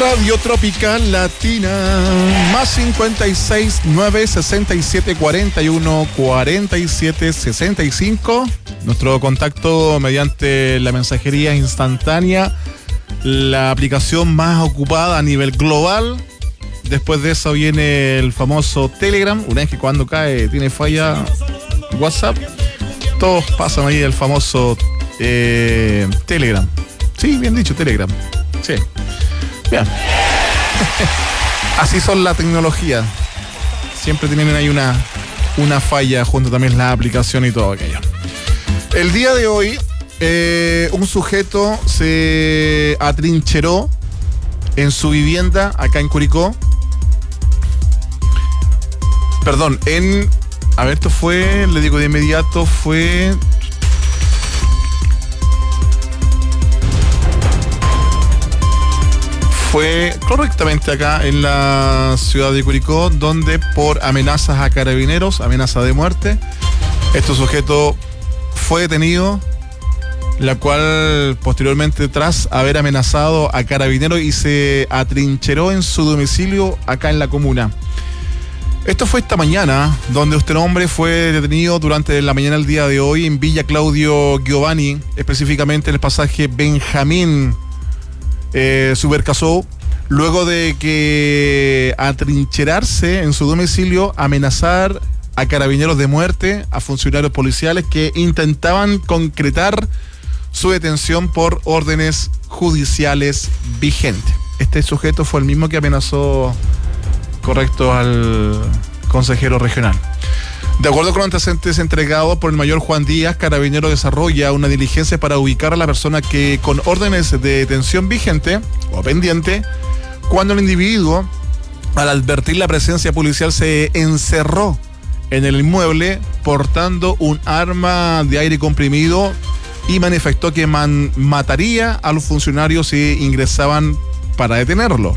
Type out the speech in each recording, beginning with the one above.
Radio Tropical Latina, más 56 9 67 41 47 65. Nuestro contacto mediante la mensajería instantánea, la aplicación más ocupada a nivel global. Después de eso viene el famoso Telegram. Una vez que cuando cae tiene falla WhatsApp, todos pasan ahí el famoso Telegram. Sí, bien dicho, Telegram. Sí. Bien. Así son la tecnología. Siempre tienen ahí una falla junto también la aplicación y todo aquello. El día de hoy, un sujeto se atrincheró en su vivienda acá en Curicó. Perdón, a ver, esto fue, le digo de inmediato, fue correctamente acá en la ciudad de Curicó, donde por amenazas a carabineros, amenaza de muerte, este sujeto fue detenido, la cual posteriormente, tras haber amenazado a carabineros, y se atrincheró en su domicilio acá en la comuna. Esto fue esta mañana, donde este hombre fue detenido durante la mañana del día de hoy en Villa Claudio Giovanni, específicamente en el pasaje Benjamín Subercasó, luego de que atrincherarse en su domicilio, amenazar a carabineros de muerte, a funcionarios policiales que intentaban concretar su detención por órdenes judiciales vigentes. Este sujeto fue el mismo que amenazó, correcto, al consejero regional. De acuerdo con antecedentes entregados por el mayor Juan Díaz, Carabinero desarrolla una diligencia para ubicar a la persona que, con órdenes de detención vigente o pendiente, cuando el individuo, al advertir la presencia policial, se encerró en el inmueble portando un arma de aire comprimido y manifestó que mataría a los funcionarios si ingresaban para detenerlo.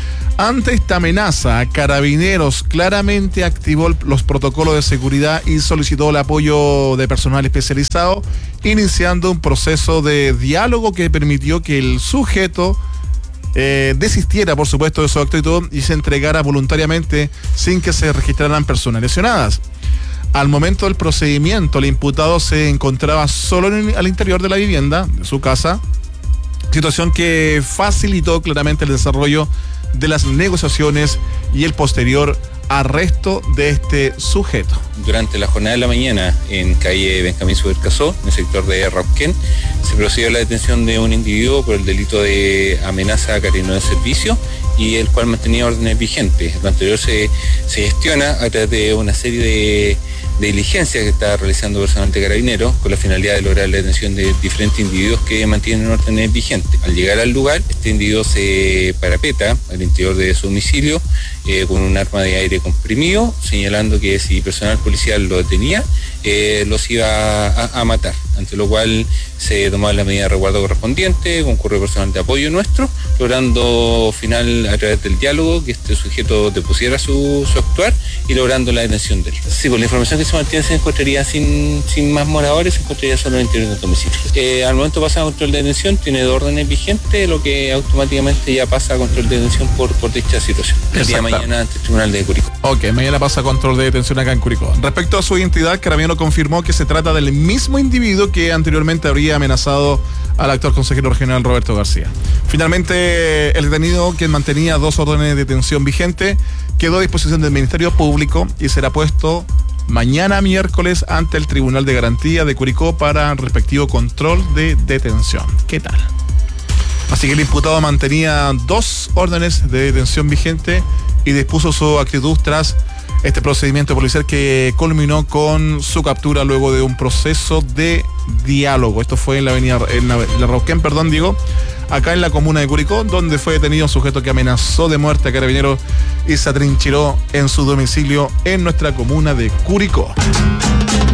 Ante esta amenaza, Carabineros claramente activó los protocolos de seguridad y solicitó el apoyo de personal especializado, iniciando un proceso de diálogo que permitió que el sujeto desistiera, por supuesto, de su actitud y se entregara voluntariamente sin que se registraran personas lesionadas. Al momento del procedimiento, el imputado se encontraba solo al interior de la vivienda, de su casa, situación que facilitó claramente el desarrollo de las negociaciones y el posterior arresto de este sujeto. Durante la jornada de la mañana, en calle Benjamín Subercasó, en el sector de Rauquén, se procedió a la detención de un individuo por el delito de amenaza a carabineros de servicio, y el cual mantenía órdenes vigentes. Lo anterior se gestiona a través de una serie de diligencias que está realizando personal de Carabineros con la finalidad de lograr la detención de diferentes individuos que mantienen órdenes vigentes. Al llegar al lugar, este individuo se parapeta al interior de su domicilio con un arma de aire comprimido, señalando que si personal policial lo detenía, los iba a matar, ante lo cual se tomaba la medida de resguardo correspondiente, concurrió personal de apoyo nuestro, logrando final a través del diálogo que este sujeto depusiera su actuar y logrando la detención de él. Sí, con la información que se mantiene se encontraría sin más moradores, se encontraría solo en el interior del domicilio. Al momento pasa a control de detención, tiene 2 órdenes vigentes, lo que automáticamente ya pasa a control de detención por dicha situación. El día de mañana ante el Tribunal de Curicó. Ok, mañana pasa a control de detención acá en Curicó. Respecto a su identidad, Carabinero confirmó que se trata del mismo individuo que anteriormente habría amenazado al actual consejero regional Roberto García. Finalmente, el detenido, quien mantenía 2 órdenes de detención vigentes, quedó a disposición del Ministerio Público y será puesto mañana miércoles ante el Tribunal de Garantía de Curicó para respectivo control de detención. ¿Qué tal? Así que el imputado mantenía 2 órdenes de detención vigente y dispuso su actitud tras este procedimiento policial que culminó con su captura luego de un proceso de diálogo. Esto fue en la avenida, en la Rauquén, acá en la comuna de Curicó, donde fue detenido un sujeto que amenazó de muerte a Carabineros y se atrincheró en su domicilio en nuestra comuna de Curicó.